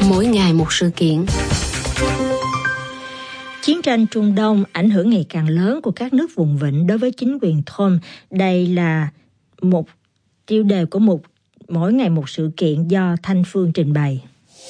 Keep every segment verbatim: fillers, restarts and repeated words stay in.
mỗi ngày một sự kiện. Chiến tranh Trung Đông ảnh hưởng ngày càng lớn của các nước vùng vịnh đối với chính quyền Trump. Đây là một tiêu đề của một mỗi ngày một sự kiện do Thanh Phương trình bày.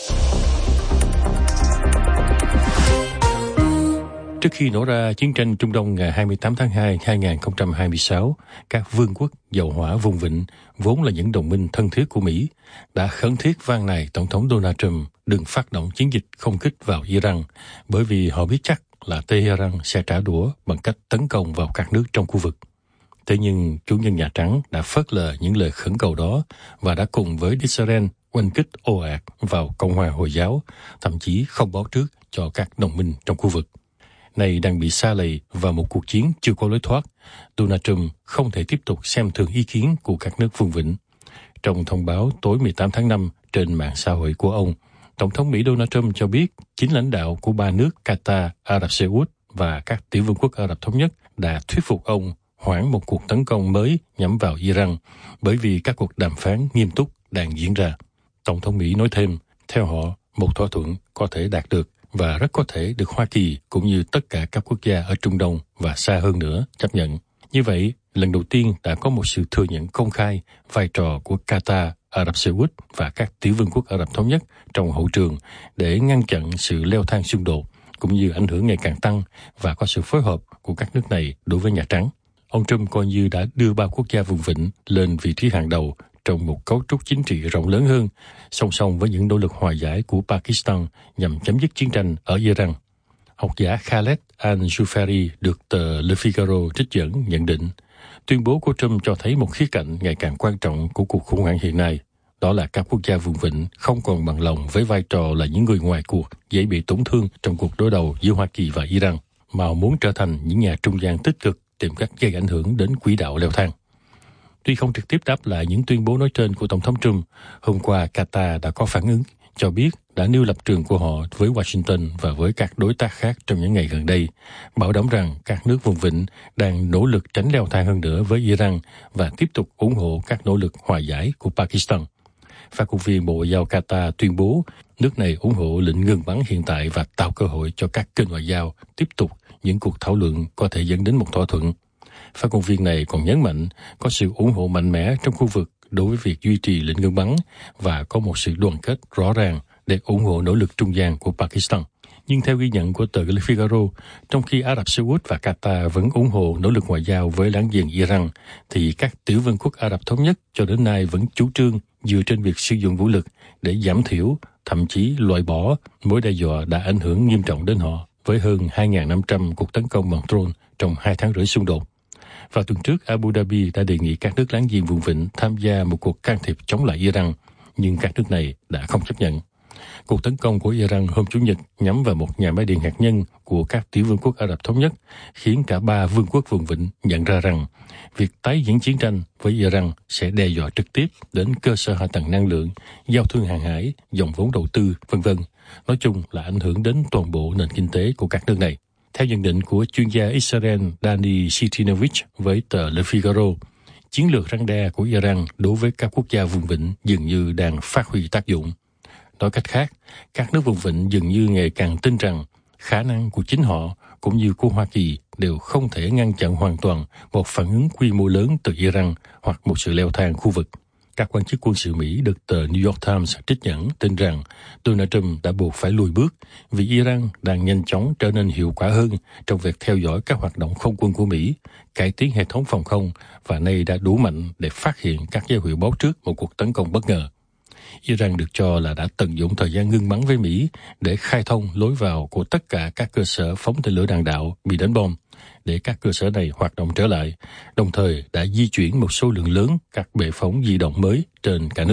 Trước khi nổ ra chiến tranh Trung Đông ngày hai mươi tám tháng hai năm hai nghìn không trăm hai mươi sáu, các vương quốc dầu hỏa vùng vịnh, vốn là những đồng minh thân thiết của Mỹ, đã khẩn thiết van nài Tổng thống Donald Trump đừng phát động chiến dịch không kích vào Iran, bởi vì họ biết chắc là Tehran sẽ trả đũa bằng cách tấn công vào các nước trong khu vực. Thế nhưng chủ nhân Nhà Trắng đã phớt lờ những lời khẩn cầu đó và đã cùng với Israel oanh kích ồ ạt vào Cộng hòa Hồi giáo, thậm chí không báo trước cho các đồng minh trong khu vực. Này đang bị sa lầy vào một cuộc chiến chưa có lối thoát, Donald Trump không thể tiếp tục xem thường ý kiến của các nước vùng vịnh. Trong thông báo tối mười tám tháng năm trên mạng xã hội của ông, Tổng thống Mỹ Donald Trump cho biết chính lãnh đạo của ba nước Qatar, Ả Rập Xê Út và các tiểu vương quốc Ả Rập Thống Nhất đã thuyết phục ông hoãn một cuộc tấn công mới nhắm vào Iran, bởi vì các cuộc đàm phán nghiêm túc đang diễn ra. Tổng thống Mỹ nói thêm, theo họ, một thỏa thuận có thể đạt được và rất có thể được Hoa Kỳ cũng như tất cả các quốc gia ở Trung Đông và xa hơn nữa chấp nhận. Như vậy, lần đầu tiên đã có một sự thừa nhận công khai vai trò của Qatar, Ả Rập Xê Út và các tiểu vương quốc Ả Rập Thống Nhất trong hậu trường để ngăn chặn sự leo thang xung đột, cũng như ảnh hưởng ngày càng tăng và có sự phối hợp của các nước này đối với Nhà Trắng. Ông Trump coi như đã đưa ba quốc gia vùng vịnh lên vị trí hàng đầu trong một cấu trúc chính trị rộng lớn hơn, song song với những nỗ lực hòa giải của Pakistan nhằm chấm dứt chiến tranh ở Iran. Học giả Khaled Al-Jufari được tờ Le Figaro trích dẫn nhận định, tuyên bố của Trump cho thấy một khía cạnh ngày càng quan trọng của cuộc khủng hoảng hiện nay. Đó là các quốc gia vùng vịnh không còn bằng lòng với vai trò là những người ngoài cuộc dễ bị tổn thương trong cuộc đối đầu giữa Hoa Kỳ và Iran, mà muốn trở thành những nhà trung gian tích cực tìm cách gây ảnh hưởng đến quỹ đạo leo thang. Tuy không trực tiếp đáp lại những tuyên bố nói trên của Tổng thống Trump, hôm qua Qatar đã có phản ứng, cho biết đã nêu lập trường của họ với Washington và với các đối tác khác trong những ngày gần đây, bảo đảm rằng các nước vùng vịnh đang nỗ lực tránh leo thang hơn nữa với Iran và tiếp tục ủng hộ các nỗ lực hòa giải của Pakistan. Phát ngôn viên Bộ Ngoại giao Qatar tuyên bố nước này ủng hộ lệnh ngừng bắn hiện tại và tạo cơ hội cho các kênh ngoại giao tiếp tục những cuộc thảo luận có thể dẫn đến một thỏa thuận. Phát ngôn viên này còn nhấn mạnh có sự ủng hộ mạnh mẽ trong khu vực đối với việc duy trì lệnh ngừng bắn và có một sự đoàn kết rõ ràng để ủng hộ nỗ lực trung gian của Pakistan. Nhưng theo ghi nhận của tờ Le Figaro, trong khi Ả Rập Xê Út và Qatar vẫn ủng hộ nỗ lực ngoại giao với láng giềng Iran, thì các tiểu vương quốc Ả Rập Thống Nhất cho đến nay vẫn chủ trương dựa trên việc sử dụng vũ lực để giảm thiểu, thậm chí loại bỏ mối đe dọa đã ảnh hưởng nghiêm trọng đến họ với hơn hai nghìn năm trăm cuộc tấn công bằng drone trong hai tháng rưỡi xung đột. Vào tuần trước, Abu Dhabi đã đề nghị các nước láng giềng vùng vịnh tham gia một cuộc can thiệp chống lại Iran, nhưng các nước này đã không chấp nhận. Cuộc tấn công của Iran hôm Chủ nhật nhắm vào một nhà máy điện hạt nhân của các tiểu vương quốc Ả Rập Thống Nhất khiến cả ba vương quốc vùng vịnh nhận ra rằng việc tái diễn chiến tranh với Iran sẽ đe dọa trực tiếp đến cơ sở hạ tầng năng lượng, giao thương hàng hải, dòng vốn đầu tư, vân vân. Nói chung là ảnh hưởng đến toàn bộ nền kinh tế của các nước này. Theo nhận định của chuyên gia Israel Dani Sitinovich với tờ Le Figaro, chiến lược răn đe của Iran đối với các quốc gia vùng vịnh dường như đang phát huy tác dụng. Nói cách khác, các nước vùng vịnh dường như ngày càng tin rằng khả năng của chính họ cũng như của Hoa Kỳ đều không thể ngăn chặn hoàn toàn một phản ứng quy mô lớn từ Iran hoặc một sự leo thang khu vực. Các quan chức quân sự Mỹ được tờ New York Times trích dẫn tin rằng Donald Trump đã buộc phải lùi bước vì Iran đang nhanh chóng trở nên hiệu quả hơn trong việc theo dõi các hoạt động không quân của Mỹ, cải tiến hệ thống phòng không và nay đã đủ mạnh để phát hiện các dấu hiệu báo trước một cuộc tấn công bất ngờ. Iran được cho là đã tận dụng thời gian ngưng bắn với Mỹ để khai thông lối vào của tất cả các cơ sở phóng tên lửa đạn đạo bị đánh bom, để các cơ sở này hoạt động trở lại, đồng thời đã di chuyển một số lượng lớn các bệ phóng di động mới trên cả nước.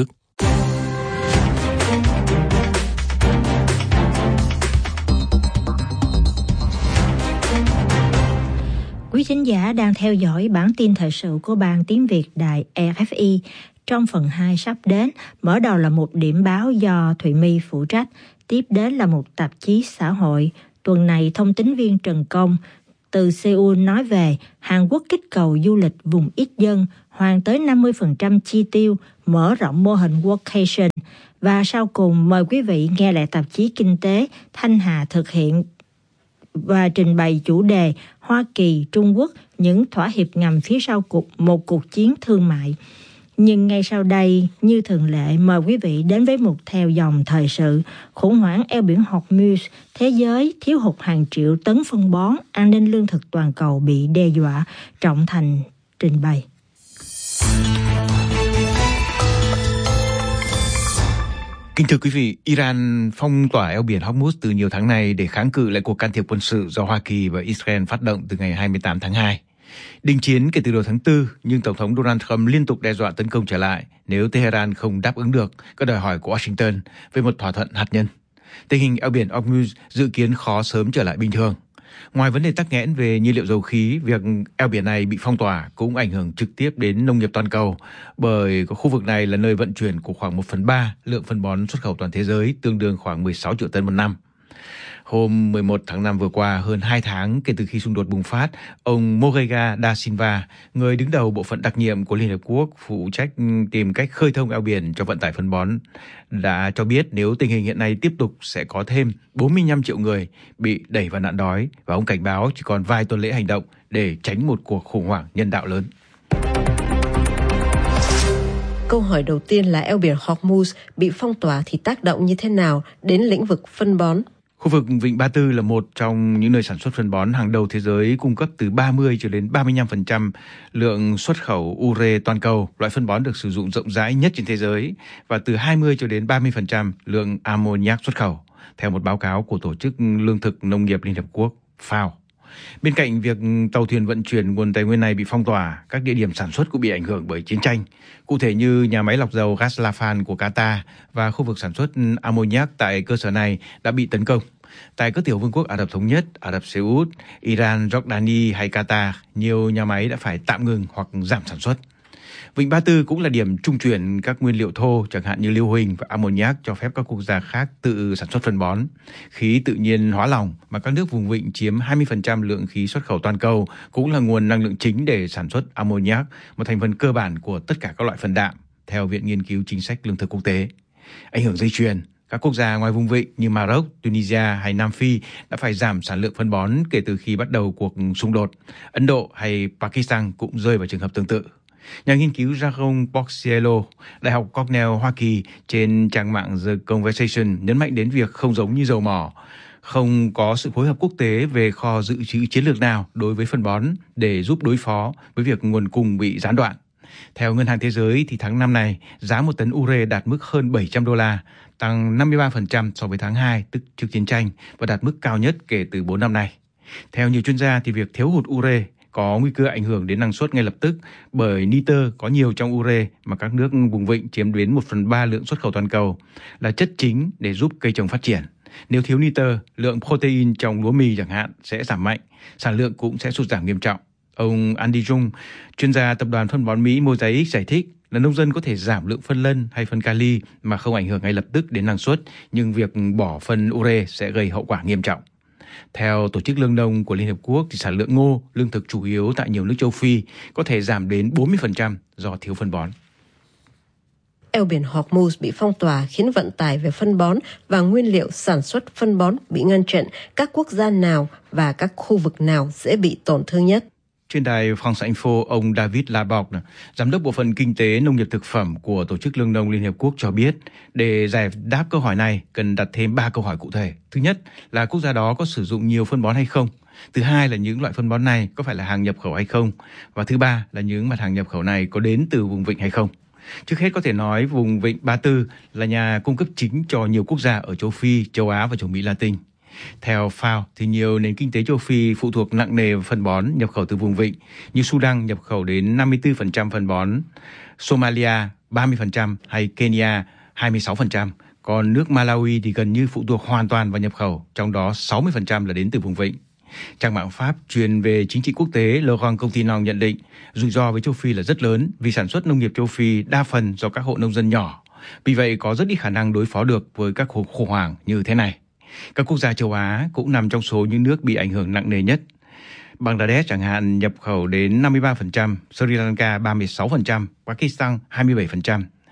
Quý thính giả đang theo dõi bản tin thời sự của Ban Tiếng Việt Đài rờ ép i. Trong phần hai sắp đến, mở đầu là một điểm báo do Thụy My phụ trách, tiếp đến là một tạp chí xã hội. Tuần này, thông tín viên Trần Công từ Seoul nói về Hàn Quốc kích cầu du lịch vùng ít dân, hoàn tới năm mươi phần trăm chi tiêu, mở rộng mô hình workation. Và sau cùng, mời quý vị nghe lại tạp chí Kinh tế Thanh Hà thực hiện và trình bày chủ đề Hoa Kỳ, Trung Quốc, những thỏa hiệp ngầm phía sau cuộc một cuộc chiến thương mại. Nhưng ngay sau đây, như thường lệ, mời quý vị đến với một theo dòng thời sự. Khủng hoảng eo biển Hormuz, thế giới thiếu hụt hàng triệu tấn phân bón, an ninh lương thực toàn cầu bị đe dọa. Trọng Thành trình bày. Kính thưa quý vị, Iran phong tỏa eo biển Hormuz từ nhiều tháng nay để kháng cự lại cuộc can thiệp quân sự do Hoa Kỳ và Israel phát động từ ngày hai mươi tám tháng hai. Đình chiến kể từ đầu tháng tư, nhưng Tổng thống Donald Trump liên tục đe dọa tấn công trở lại nếu Tehran không đáp ứng được các đòi hỏi của Washington về một thỏa thuận hạt nhân. Tình hình eo biển Hormuz dự kiến khó sớm trở lại bình thường. Ngoài vấn đề tắc nghẽn về nhiên liệu dầu khí, việc eo biển này bị phong tỏa cũng ảnh hưởng trực tiếp đến nông nghiệp toàn cầu, bởi khu vực này là nơi vận chuyển của khoảng một phần ba lượng phân bón xuất khẩu toàn thế giới, tương đương khoảng mười sáu triệu tấn một năm. Hôm mười một tháng năm vừa qua, hơn hai tháng kể từ khi xung đột bùng phát, ông Moreira da Silva, người đứng đầu bộ phận đặc nhiệm của Liên Hợp Quốc phụ trách tìm cách khơi thông eo biển cho vận tải phân bón, đã cho biết nếu tình hình hiện nay tiếp tục sẽ có thêm bốn mươi lăm triệu người bị đẩy vào nạn đói, và ông cảnh báo chỉ còn vài tuần lễ hành động để tránh một cuộc khủng hoảng nhân đạo lớn. Câu hỏi đầu tiên là eo biển Hormuz bị phong tỏa thì tác động như thế nào đến lĩnh vực phân bón? Khu vực Vịnh Ba Tư là một trong những nơi sản xuất phân bón hàng đầu thế giới, cung cấp từ ba mươi cho đến ba mươi lăm phần trăm lượng xuất khẩu ure toàn cầu, loại phân bón được sử dụng rộng rãi nhất trên thế giới, và từ hai mươi cho đến ba mươi phần trăm lượng ammoniac xuất khẩu, theo một báo cáo của Tổ chức Lương thực Nông nghiệp Liên Hợp Quốc F A O. Bên cạnh việc tàu thuyền vận chuyển nguồn tài nguyên này bị phong tỏa, các địa điểm sản xuất cũng bị ảnh hưởng bởi chiến tranh. Cụ thể như nhà máy lọc dầu Ras Laffan của Qatar và khu vực sản xuất ammoniac tại cơ sở này đã bị tấn công. Tại các tiểu vương quốc Ả Rập Thống Nhất, Ả Rập Xê Út, Iran, Jordani hay Qatar, nhiều nhà máy đã phải tạm ngừng hoặc giảm sản xuất. Vịnh Ba Tư cũng là điểm trung chuyển các nguyên liệu thô, chẳng hạn như lưu huỳnh và ammoniac, cho phép các quốc gia khác tự sản xuất phân bón. Khí tự nhiên hóa lỏng mà các nước vùng vịnh chiếm hai mươi phần trăm lượng khí xuất khẩu toàn cầu cũng là nguồn năng lượng chính để sản xuất ammoniac, một thành phần cơ bản của tất cả các loại phân đạm, theo Viện Nghiên cứu Chính sách Lương thực Quốc tế. Ảnh hưởng dây chuyền, các quốc gia ngoài vùng vịnh như Maroc, Tunisia hay Nam Phi đã phải giảm sản lượng phân bón kể từ khi bắt đầu cuộc xung đột. Ấn Độ hay Pakistan cũng rơi vào trường hợp tương tự. Nhà nghiên cứu Jerome Porciello, Đại học Cornell, Hoa Kỳ, trên trang mạng The Conversation nhấn mạnh đến việc không giống như dầu mỏ, không có sự phối hợp quốc tế về kho dự trữ chiến lược nào đối với phân bón để giúp đối phó với việc nguồn cung bị gián đoạn. Theo Ngân hàng Thế giới, thì tháng năm này, giá một tấn ure đạt mức hơn bảy trăm đô la, tăng năm mươi ba phần trăm so với tháng hai, tức trước chiến tranh, và đạt mức cao nhất kể từ bốn năm nay. Theo nhiều chuyên gia, thì việc thiếu hụt ure có nguy cơ ảnh hưởng đến năng suất ngay lập tức, bởi nitơ có nhiều trong ure mà các nước vùng vịnh chiếm đến một phần ba lượng xuất khẩu toàn cầu, là chất chính để giúp cây trồng phát triển. Nếu thiếu nitơ, lượng protein trong lúa mì chẳng hạn sẽ giảm mạnh, sản lượng cũng sẽ sụt giảm nghiêm trọng. Ông Andy Jung, chuyên gia tập đoàn phân bón Mỹ Mosaic, giải thích là nông dân có thể giảm lượng phân lân hay phân kali mà không ảnh hưởng ngay lập tức đến năng suất, nhưng việc bỏ phân ure sẽ gây hậu quả nghiêm trọng. Theo Tổ chức Lương nông của Liên Hợp Quốc, thì sản lượng ngô, lương thực chủ yếu tại nhiều nước châu Phi, có thể giảm đến bốn mươi phần trăm do thiếu phân bón. Eo biển Hormuz bị phong tỏa khiến vận tải về phân bón và nguyên liệu sản xuất phân bón bị ngăn chặn. Các quốc gia nào và các khu vực nào dễ bị tổn thương nhất? Trên đài France Info, ông David Laborde, giám đốc bộ phận kinh tế nông nghiệp thực phẩm của Tổ chức Lương nông Liên Hợp Quốc cho biết, để giải đáp câu hỏi này cần đặt thêm ba câu hỏi cụ thể. Thứ nhất là quốc gia đó có sử dụng nhiều phân bón hay không. Thứ hai là những loại phân bón này có phải là hàng nhập khẩu hay không. Và thứ ba là những mặt hàng nhập khẩu này có đến từ vùng vịnh hay không. Trước hết có thể nói vùng vịnh Ba Tư là nhà cung cấp chính cho nhiều quốc gia ở châu Phi, châu Á và châu Mỹ Latin. Theo F A O, thì nhiều nền kinh tế châu Phi phụ thuộc nặng nề vào phân bón nhập khẩu từ vùng vịnh, như Sudan nhập khẩu đến năm mươi tư phần trăm phân bón, Somalia ba mươi phần trăm hay Kenya hai mươi sáu phần trăm. Còn nước Malawi thì gần như phụ thuộc hoàn toàn vào nhập khẩu, trong đó sáu mươi phần trăm là đến từ vùng vịnh. Trang mạng Pháp chuyên về chính trị quốc tế Le Grand Continent nhận định rủi ro với châu Phi là rất lớn vì sản xuất nông nghiệp châu Phi đa phần do các hộ nông dân nhỏ. Vì vậy có rất ít khả năng đối phó được với các cuộc khủng hoảng như thế này. Các quốc gia châu Á cũng nằm trong số những nước bị ảnh hưởng nặng nề nhất. Bangladesh chẳng hạn nhập khẩu đến năm mươi ba phần trăm, Sri Lanka ba mươi sáu phần trăm, Pakistan hai mươi bảy phần trăm.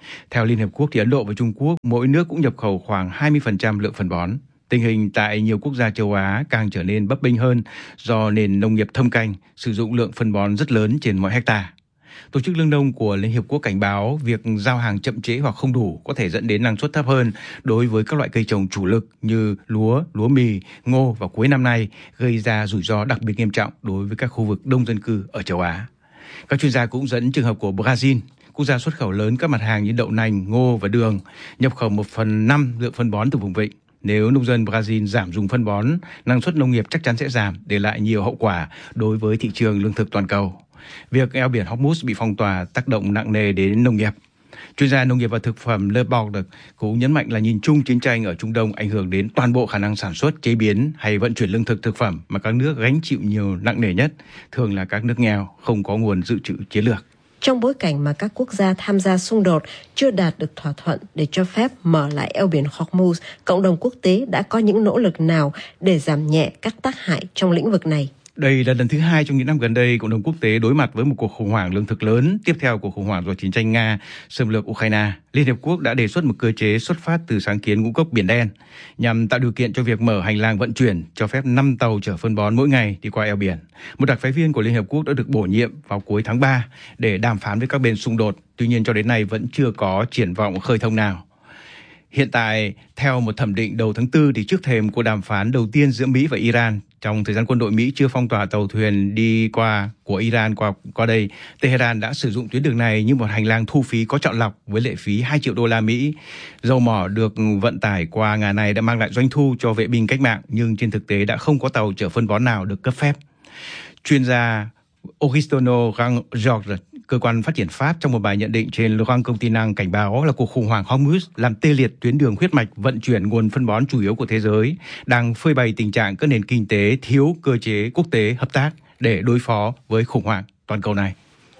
Theo Liên Hợp Quốc thì Ấn Độ và Trung Quốc mỗi nước cũng nhập khẩu khoảng hai mươi phần trăm lượng phân bón. Tình hình tại nhiều quốc gia châu Á càng trở nên bấp bênh hơn do nền nông nghiệp thâm canh sử dụng lượng phân bón rất lớn trên mỗi hectare. Tổ chức Lương Nông của Liên Hiệp Quốc cảnh báo việc giao hàng chậm trễ hoặc không đủ có thể dẫn đến năng suất thấp hơn đối với các loại cây trồng chủ lực như lúa, lúa mì, ngô vào cuối năm nay, gây ra rủi ro đặc biệt nghiêm trọng đối với các khu vực đông dân cư ở châu Á. Các chuyên gia cũng dẫn trường hợp của Brazil, quốc gia xuất khẩu lớn các mặt hàng như đậu nành, ngô và đường, nhập khẩu một phần năm lượng phân bón từ vùng vịnh. Nếu nông dân Brazil giảm dùng phân bón, năng suất nông nghiệp chắc chắn sẽ giảm, để lại nhiều hậu quả đối với thị trường lương thực toàn cầu. Việc eo biển Hormuz bị phong tỏa tác động nặng nề đến nông nghiệp. Chuyên gia nông nghiệp và thực phẩm Le Bord cũng nhấn mạnh là nhìn chung chiến tranh ở Trung Đông ảnh hưởng đến toàn bộ khả năng sản xuất, chế biến hay vận chuyển lương thực thực phẩm mà các nước gánh chịu nhiều nặng nề nhất, thường là các nước nghèo, không có nguồn dự trữ chiến lược. Trong bối cảnh mà các quốc gia tham gia xung đột chưa đạt được thỏa thuận để cho phép mở lại eo biển Hormuz, cộng đồng quốc tế đã có những nỗ lực nào để giảm nhẹ các tác hại trong lĩnh vực này? Đây là lần thứ hai trong những năm gần đây, cộng đồng quốc tế đối mặt với một cuộc khủng hoảng lương thực lớn tiếp theo cuộc khủng hoảng do chiến tranh Nga xâm lược Ukraine. Liên Hiệp Quốc đã đề xuất một cơ chế xuất phát từ sáng kiến ngũ cốc Biển Đen nhằm tạo điều kiện cho việc mở hành lang vận chuyển, cho phép năm tàu chở phân bón mỗi ngày đi qua eo biển. Một đặc phái viên của Liên Hiệp Quốc đã được bổ nhiệm vào cuối tháng ba để đàm phán với các bên xung đột. Tuy nhiên cho đến nay vẫn chưa có triển vọng khơi thông nào. Hiện tại, theo một thẩm định đầu tháng tư, thì trước thềm cuộc đàm phán đầu tiên giữa Mỹ và Iran, trong thời gian quân đội Mỹ chưa phong tỏa tàu thuyền đi qua của Iran qua qua đây, Tehran đã sử dụng tuyến đường này như một hành lang thu phí có chọn lọc với lệ phí hai triệu đô la Mỹ. Dầu mỏ được vận tải qua ngả này đã mang lại doanh thu cho vệ binh cách mạng, nhưng trên thực tế đã không có tàu chở phân bón nào được cấp phép. Chuyên gia Augustino George, cơ quan phát triển Pháp, trong một bài nhận định trên Le Grand Continent cảnh báo là cuộc khủng hoảng Hormuz làm tê liệt tuyến đường huyết mạch vận chuyển nguồn phân bón chủ yếu của thế giới, đang phơi bày tình trạng các nền kinh tế thiếu cơ chế quốc tế hợp tác để đối phó với khủng hoảng toàn cầu này.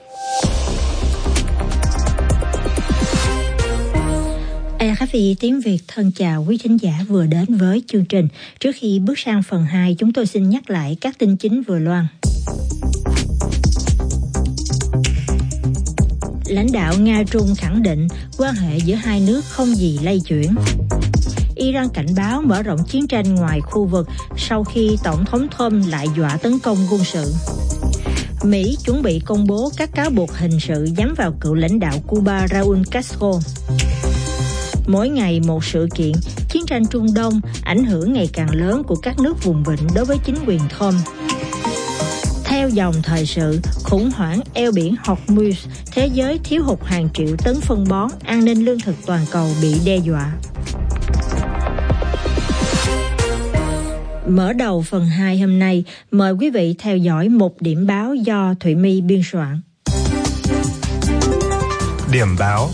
rờ ép i tiếng Việt thân chào quý thính giả vừa đến với chương trình. Trước khi bước sang phần hai, chúng tôi xin nhắc lại các tin chính vừa loan. Lãnh đạo Nga-Trung khẳng định quan hệ giữa hai nước không gì lay chuyển. Iran cảnh báo mở rộng chiến tranh ngoài khu vực sau khi Tổng thống Trump lại dọa tấn công quân sự. Mỹ chuẩn bị công bố các cáo buộc hình sự nhắm vào cựu lãnh đạo Cuba Raúl Castro. Mỗi ngày một sự kiện, chiến tranh Trung Đông ảnh hưởng ngày càng lớn của các nước vùng vịnh đối với chính quyền Trump. Theo dòng thời sự, khủng hoảng eo biển Hormuz, thế giới thiếu hụt hàng triệu tấn phân bón, an ninh lương thực toàn cầu bị đe dọa. Mở đầu phần hai hôm nay, mời quý vị theo dõi một điểm báo do Thụy My biên soạn. Điểm báo.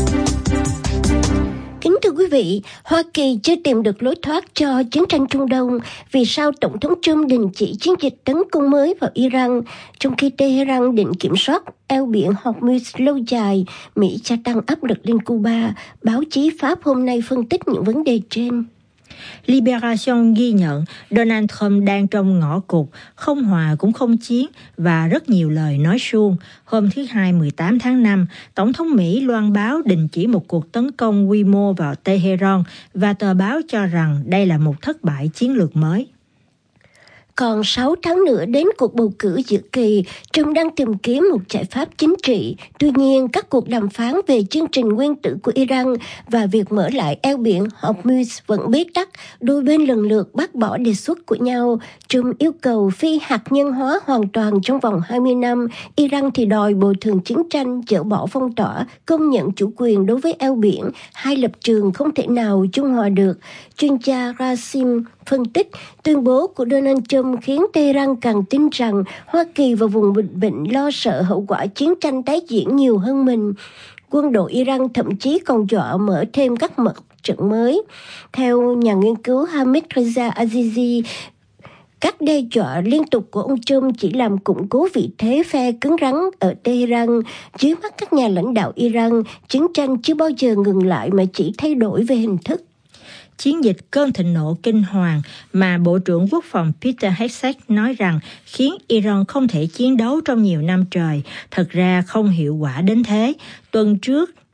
Kính thưa quý vị, Hoa Kỳ chưa tìm được lối thoát cho chiến tranh Trung Đông. Vì sao Tổng thống Trump đình chỉ chiến dịch tấn công mới vào Iran, trong khi Tehran định kiểm soát eo biển Hormuz lâu dài? Mỹ gia tăng áp lực lên Cuba. Báo chí Pháp hôm nay phân tích những vấn đề trên. Libération ghi nhận Donald Trump đang trong ngõ cụt, không hòa cũng không chiến và rất nhiều lời nói suông. Hôm thứ Hai mười tám tháng năm, Tổng thống Mỹ loan báo đình chỉ một cuộc tấn công quy mô vào Tehran và tờ báo cho rằng đây là một thất bại chiến lược mới. Còn sáu tháng nữa đến cuộc bầu cử giữa kỳ, Trump đang tìm kiếm một giải pháp chính trị. Tuy nhiên, các cuộc đàm phán về chương trình nguyên tử của Iran và việc mở lại eo biển Hormuz vẫn bế tắc. Đôi bên lần lượt bác bỏ đề xuất của nhau. Trump yêu cầu phi hạt nhân hóa hoàn toàn trong vòng hai mươi năm. Iran thì đòi bồi thường chiến tranh, dỡ bỏ phong tỏa, công nhận chủ quyền đối với eo biển. Hai lập trường không thể nào trung hòa được. Chuyên gia Rasim phân tích, tuyên bố của Donald Trump khiến Tehran càng tin rằng Hoa Kỳ và vùng Bình Vịnh lo sợ hậu quả chiến tranh tái diễn nhiều hơn mình. Quân đội Iran thậm chí còn dọa mở thêm các mặt trận mới. Theo nhà nghiên cứu Hamid Reza Azizi, các đe dọa liên tục của ông Trump chỉ làm củng cố vị thế phe cứng rắn ở Tehran. Dưới mắt các nhà lãnh đạo Iran, chiến tranh chưa bao giờ ngừng lại mà chỉ thay đổi về hình thức. Chiến dịch cơn thịnh nộ kinh hoàng mà Bộ trưởng Quốc phòng Peter Hegseth nói rằng khiến Iran không thể chiến đấu trong nhiều năm trời, thật ra không hiệu quả đến thế. Tuần trước,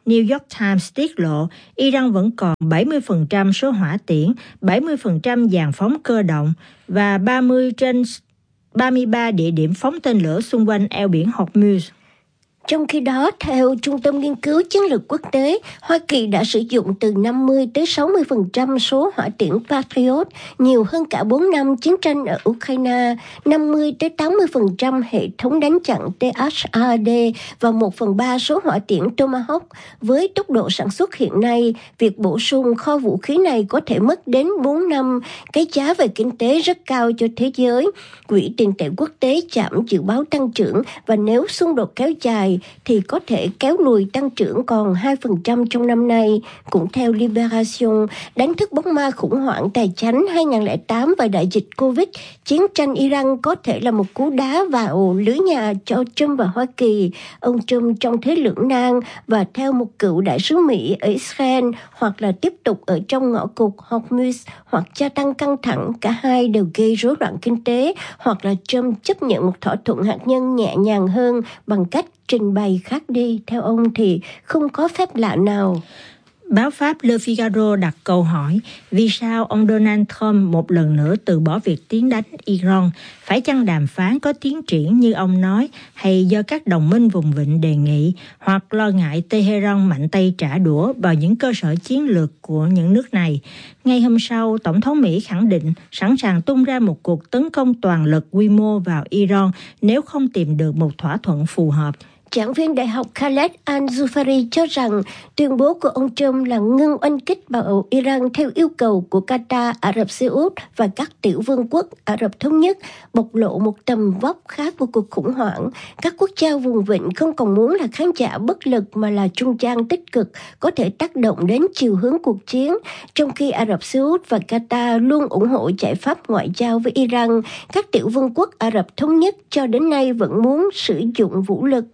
New York Times tiết lộ Iran vẫn còn bảy mươi phần trăm số hỏa tiễn, bảy mươi phần trăm dàn phóng cơ động và ba mươi trên ba mươi ba địa điểm phóng tên lửa xung quanh eo biển Hormuz. Trong khi đó, theo Trung tâm Nghiên cứu Chiến lược Quốc tế, Hoa Kỳ đã sử dụng từ năm mươi tới sáu mươi phần trăm số hỏa tiễn Patriot, nhiều hơn cả bốn năm chiến tranh ở Ukraine, năm mươi tới tám mươi phần trăm hệ thống đánh chặn T H A D và một phần ba số hỏa tiễn Tomahawk. Với tốc độ sản xuất hiện nay, việc bổ sung kho vũ khí này có thể mất đến bốn năm, cái giá về kinh tế rất cao cho thế giới. Quỹ tiền tệ quốc tế chạm dự báo tăng trưởng và nếu xung đột kéo dài, thì có thể kéo lùi tăng trưởng còn hai phần trăm trong năm nay. Cũng theo Liberation, đánh thức bóng ma khủng hoảng tài chánh hai không không tám và đại dịch Covid, chiến tranh Iran có thể là một cú đá vào lưới nhà cho Trump và Hoa Kỳ. Ông Trump trong thế lưỡng nan và theo một cựu đại sứ Mỹ ở Israel, hoặc là tiếp tục ở trong ngõ cụt Hormuz, hoặc gia tăng căng thẳng, cả hai đều gây rối loạn kinh tế, hoặc là Trump chấp nhận một thỏa thuận hạt nhân nhẹ nhàng hơn bằng cách trình bày khác đi. Theo ông thì không có phép lạ nào. Báo Pháp Le Figaro đặt câu hỏi vì sao ông Donald Trump một lần nữa từ bỏ việc tiến đánh Iran, phải chăng đàm phán có tiến triển như ông nói, hay do các đồng minh vùng vịnh đề nghị, hoặc lo ngại Tehran mạnh tay trả đũa vào những cơ sở chiến lược của những nước này. Ngay hôm sau, Tổng thống Mỹ khẳng định sẵn sàng tung ra một cuộc tấn công toàn lực quy mô vào Iran nếu không tìm được một thỏa thuận phù hợp. Giảng viên Đại học Khaled Al-Zufari cho rằng tuyên bố của ông Trump là ngưng oanh kích vào Iran theo yêu cầu của Qatar, Ả Rập Xê Út và các tiểu vương quốc Ả Rập Thống Nhất bộc lộ một tầm vóc khác của cuộc khủng hoảng. Các quốc gia vùng vịnh không còn muốn là khán giả bất lực mà là trung gian tích cực, có thể tác động đến chiều hướng cuộc chiến. Trong khi Ả Rập Xê Út và Qatar luôn ủng hộ giải pháp ngoại giao với Iran, các tiểu vương quốc Ả Rập Thống Nhất cho đến nay vẫn muốn sử dụng vũ lực.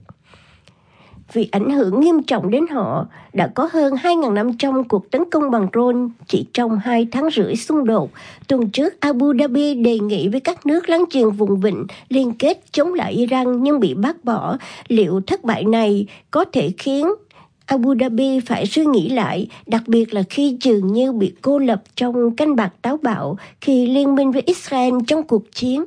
Vì ảnh hưởng nghiêm trọng đến họ, đã có hơn hai nghìn năm trăm cuộc tấn công bằng drone chỉ trong hai tháng rưỡi xung đột. Tuần trước, Abu Dhabi đề nghị với các nước láng giềng vùng vịnh liên kết chống lại Iran nhưng bị bác bỏ. Liệu thất bại này có thể khiến Abu Dhabi phải suy nghĩ lại, đặc biệt là khi dường như bị cô lập trong canh bạc táo bạo khi liên minh với Israel trong cuộc chiến?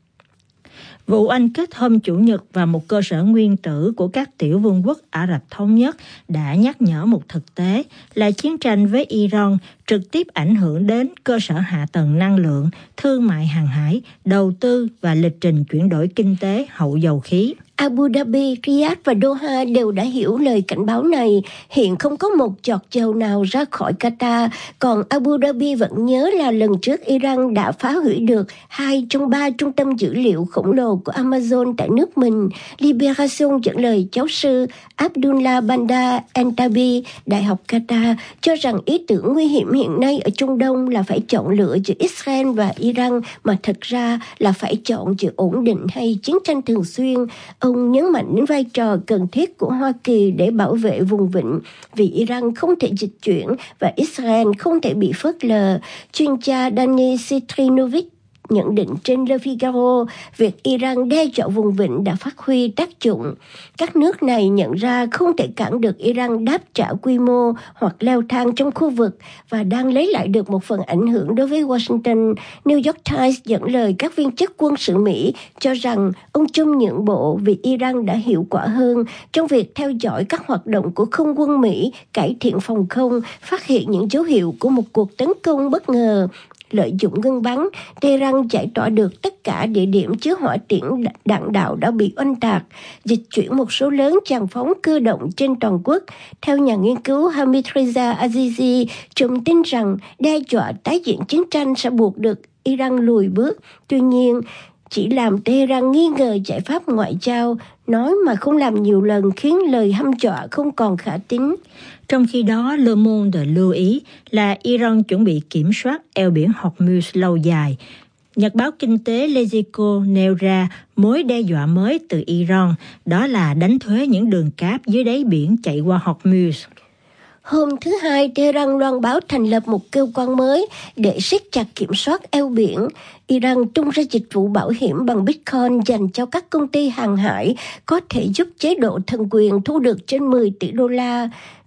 Vụ oanh kích hôm Chủ nhật vào một cơ sở nguyên tử của các tiểu vương quốc Ả Rập Thống Nhất đã nhắc nhở một thực tế là chiến tranh với Iran trực tiếp ảnh hưởng đến cơ sở hạ tầng năng lượng, thương mại hàng hải, đầu tư và lịch trình chuyển đổi kinh tế hậu dầu khí. Abu Dhabi, Riyadh và Doha đều đã hiểu lời cảnh báo này. Hiện không có một giọt dầu nào ra khỏi Qatar, còn Abu Dhabi vẫn nhớ là lần trước Iran đã phá hủy được hai trong ba trung tâm dữ liệu khổng lồ của Amazon tại nước mình. Liberation dẫn lời giáo sư Abdullah Bandar Entabi, Đại học Qatar, cho rằng ý tưởng nguy hiểm hiện nay ở Trung Đông là phải chọn lựa giữa Israel và Iran, mà thật ra là phải chọn giữa ổn định hay chiến tranh thường xuyên. Ông nhấn mạnh đến vai trò cần thiết của Hoa Kỳ để bảo vệ vùng vịnh, vì Iran không thể dịch chuyển và Israel không thể bị phớt lờ. Chuyên gia Dani Sitrinovic nhận định trên Le Figaro, việc Iran đe dọa vùng vịnh đã phát huy tác dụng. Các nước này nhận ra không thể cản được Iran đáp trả quy mô hoặc leo thang trong khu vực và đang lấy lại được một phần ảnh hưởng đối với Washington. New York Times dẫn lời các viên chức quân sự Mỹ cho rằng ông Trump nhượng bộ vì Iran đã hiệu quả hơn trong việc theo dõi các hoạt động của không quân Mỹ, cải thiện phòng không, phát hiện những dấu hiệu của một cuộc tấn công bất ngờ. Lợi dụng ngưng bắn, Tehran giải tỏa được tất cả địa điểm chứa hỏa tiễn đạn đạo đã bị oanh tạc, dịch chuyển một số lớn tràn phóng cơ động trên toàn quốc. Theo nhà nghiên cứu Hamid Reza Azizi, Trump tin rằng đe dọa tái diễn chiến tranh sẽ buộc được Iran lùi bước. Tuy nhiên, chỉ làm Tehran nghi ngờ giải pháp ngoại giao, nói mà không làm nhiều lần khiến lời hăm dọa không còn khả tín. Trong khi đó, Le Monde lưu ý là Iran chuẩn bị kiểm soát eo biển Hormuz lâu dài. Nhật báo kinh tế Lezico nêu ra mối đe dọa mới từ Iran, đó là đánh thuế những đường cáp dưới đáy biển chạy qua Hormuz. Hôm thứ Hai, Tehran loan báo thành lập một cơ quan mới để siết chặt kiểm soát eo biển. Iran tung ra dịch vụ bảo hiểm bằng Bitcoin dành cho các công ty hàng hải, có thể giúp chế độ thần quyền thu được trên mười tỷ đô la.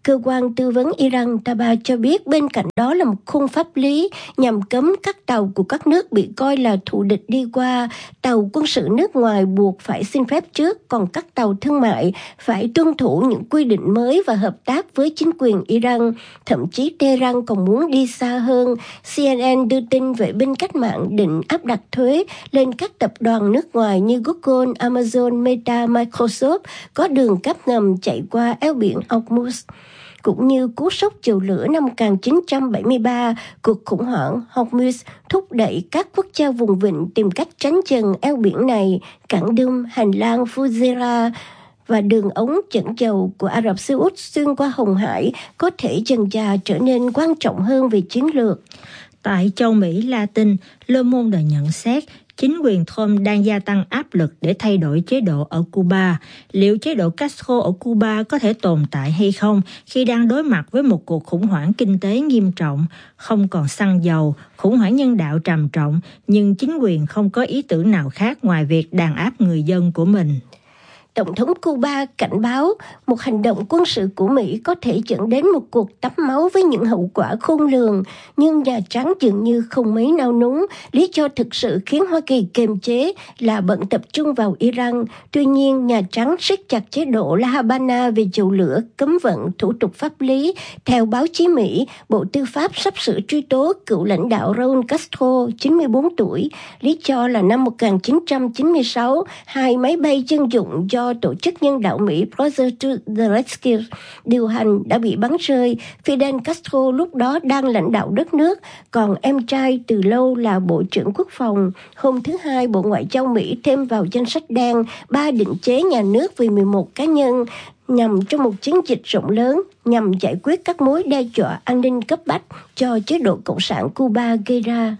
Cơ quan tư vấn Iran Taba cho biết bên cạnh đó là một khung pháp lý nhằm cấm các tàu của các nước bị coi là thù địch đi qua. Tàu quân sự nước ngoài buộc phải xin phép trước, còn các tàu thương mại phải tuân thủ những quy định mới và hợp tác với chính quyền Iran. Thậm chí Tehran còn muốn đi xa hơn. C N N đưa tin vệ binh cách mạng định áp đặt thuế lên các tập đoàn nước ngoài như Google, Amazon, Meta, Microsoft có đường cáp ngầm chạy qua eo biển Hormuz. Cũng như cú sốc dầu lửa năm một nghìn chín trăm bảy mươi ba, cuộc khủng hoảng Hormuz thúc đẩy các quốc gia vùng vịnh tìm cách tránh dần eo biển này. Cảng Đum, hành lang Fujairah và đường ống dẫn dầu của Ả Rập Xê Út xuyên qua Hồng Hải có thể dần dà trở nên quan trọng hơn về chiến lược. Tại châu Mỹ Latin, Le Monde nhận xét chính quyền Trump đang gia tăng áp lực để thay đổi chế độ ở Cuba. Liệu chế độ Castro ở Cuba có thể tồn tại hay không khi đang đối mặt với một cuộc khủng hoảng kinh tế nghiêm trọng, không còn xăng dầu, khủng hoảng nhân đạo trầm trọng, nhưng chính quyền không có ý tưởng nào khác ngoài việc đàn áp người dân của mình. Tổng thống Cuba cảnh báo một hành động quân sự của Mỹ có thể dẫn đến một cuộc tắm máu với những hậu quả khôn lường, nhưng Nhà Trắng dường như không mấy nao núng. Lý do thực sự khiến Hoa Kỳ kiềm chế là bận tập trung vào Iran. Tuy nhiên, Nhà Trắng siết chặt chế độ La Habana về dầu lửa, cấm vận thủ tục pháp lý. Theo báo chí Mỹ, Bộ Tư pháp sắp sửa truy tố cựu lãnh đạo Raúl Castro, chín mươi bốn tuổi. Lý do là năm một nghìn chín trăm chín mươi sáu, hai máy bay dân dụng do tổ chức nhân đạo Mỹ Project to the Rescue điều hành đã bị bắn rơi. Fidel Castro lúc đó đang lãnh đạo đất nước, còn em trai từ lâu là Bộ trưởng Quốc phòng. Hôm thứ Hai, Bộ Ngoại giao Mỹ thêm vào danh sách đen ba định chế nhà nước vì mười một cá nhân, nhằm trong một chiến dịch rộng lớn nhằm giải quyết các mối đe dọa an ninh cấp bách cho chế độ Cộng sản Cuba gây ra.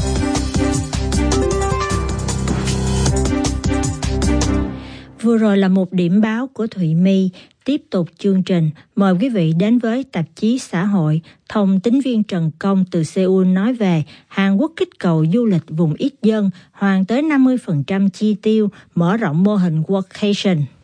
Vừa rồi là một điểm báo của Thụy My. Tiếp tục chương trình, mời quý vị đến với tạp chí Xã hội. Thông tín viên Trần Công từ Seoul nói về Hàn Quốc kích cầu du lịch vùng ít dân, hoàn tới năm mươi phần trăm chi tiêu, mở rộng mô hình workation.